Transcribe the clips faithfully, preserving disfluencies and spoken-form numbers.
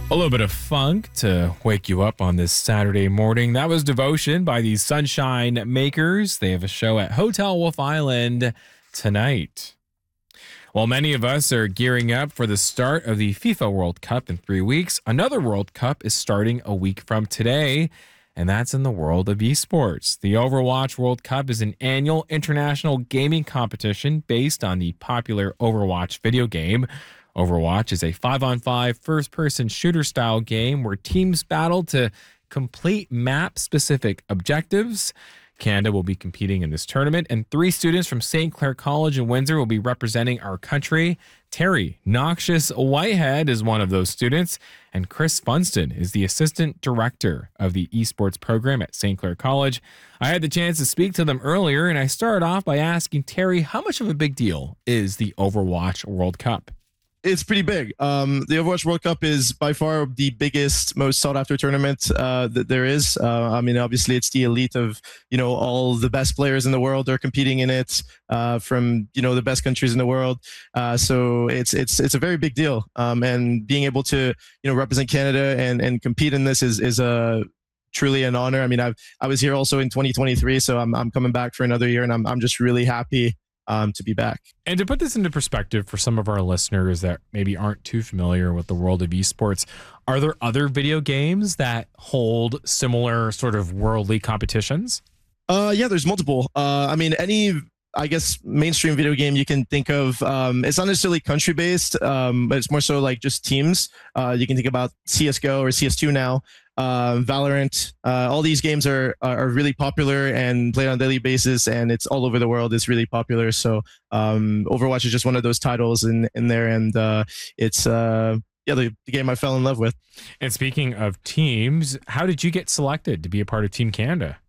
A little bit of funk to wake you up on this Saturday morning. That was Devotion by the Sunshine Makers. They have a show at Hotel Wolf Island tonight. While many of us are gearing up for the start of the FIFA World Cup in three weeks, another World Cup is starting a week from today, and that's in the world of esports. The Overwatch World Cup is an annual international gaming competition based on the popular Overwatch video game. Overwatch is a five-on-five first-person shooter-style game where teams battle to complete map-specific objectives. Canada will be competing in this tournament, and three students from Saint Clair College in Windsor will be representing our country. Terry Noxious Whitehead is one of those students, and Chris Funston is the assistant director of the esports program at Saint Clair College. I had the chance to speak to them earlier, and I started off by asking Terry, how much of a big deal is the Overwatch World Cup? It's pretty big. Um, the Overwatch World Cup is by far the biggest, most sought-after tournament uh, that there is. Uh, I mean, obviously, it's the elite of, you know, all the best players in the world are competing in it uh, from, you know, the best countries in the world. Uh, so it's it's it's a very big deal. Um, and being able to, you know, represent Canada and and compete in this is is a truly an honor. I mean, I've I was here also in twenty twenty-three, so I'm I'm coming back for another year, and I'm I'm just really happy Um, to be back. And to put this into perspective for some of our listeners that maybe aren't too familiar with the world of esports, are there other video games that hold similar sort of worldly competitions? Uh, yeah, there's multiple. Uh, I mean, any, I guess, mainstream video game you can think of. Um, it's not necessarily country based, um, but it's more so like just teams. Uh, you can think about C S G O or C S two now. Uh, Valorant, uh, all these games are are really popular and played on a daily basis, and it's all over the world. It's really popular. So um, Overwatch is just one of those titles in in there, and uh, it's uh, yeah the, the game I fell in love with. And speaking of teams, how did you get selected to be a part of Team Canada?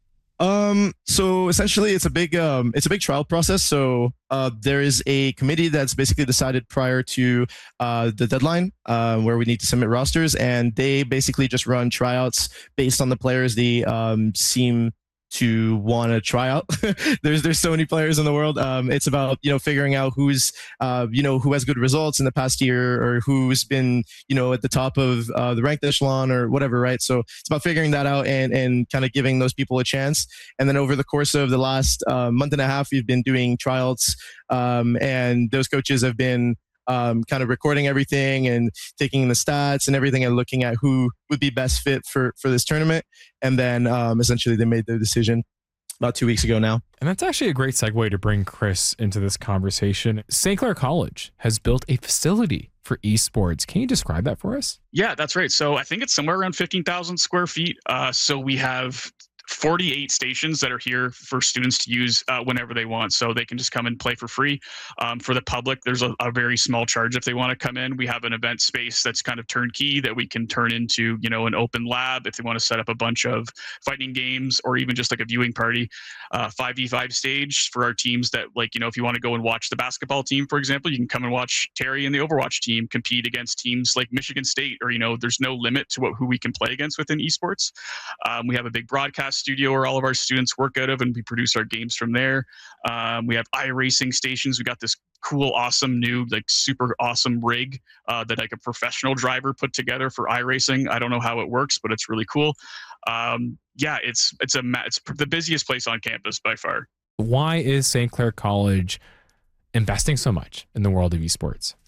Um, so essentially it's a big, um, it's a big trial process. So, uh, there is a committee that's basically decided prior to, uh, the deadline, uh, where we need to submit rosters, and they basically just run tryouts based on the players they, um, seem to want to try out. there's there's so many players in the world. Um, it's about, you know, figuring out who's uh, you know, who has good results in the past year, or who's been, you know, at the top of uh, the ranked echelon or whatever, right? So it's about figuring that out and and kind of giving those people a chance. And then over the course of the last uh, month and a half, we've been doing tryouts, um, and those coaches have been Um, kind of recording everything and taking the stats and everything and looking at who would be best fit for, for this tournament. And then um, essentially they made their decision about two weeks ago now. And that's actually a great segue to bring Chris into this conversation. Saint Clair College has built a facility for esports. Can you describe that for us? Yeah, that's right. So I think it's somewhere around fifteen thousand square feet. Uh, so we have forty-eight stations that are here for students to use uh, whenever they want. So they can just come and play for free. Um, for the public, there's a, a very small charge if they want to come in. We have an event space that's kind of turnkey that we can turn into, you know, an open lab if they want to set up a bunch of fighting games or even just like a viewing party. Uh, five v five stage for our teams that, like, you know, if you want to go and watch the basketball team, for example, you can come and watch Terry and the Overwatch team compete against teams like Michigan State, or, you know, there's no limit to what who we can play against within esports. Um, we have a big broadcast studio where all of our students work out of, and we produce our games from there. Um, we have iRacing stations. We got this cool, awesome new, like super awesome rig uh, that like a professional driver put together for iRacing. I don't know how it works, but it's really cool. Um, yeah, it's it's a it's the busiest place on campus by far. Why is Saint Clair College investing so much in the world of esports?